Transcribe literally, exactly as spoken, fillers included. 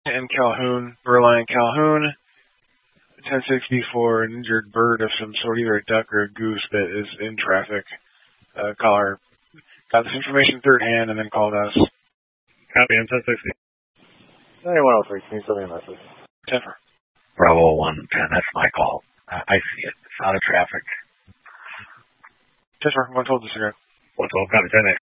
in Calhoun, Berline, Calhoun. ten sixty for an injured bird of some sort, either a duck or a goose that is in traffic. Uh, caller got this information third hand and then called us. Copy, I'm ten sixty. ninety-one oh three, can you send me a message? ten four. Bravo one ten, that's my call. I, I see it. It's out of traffic. ten four, one twelve disregard. one twelve, copy, ten eight.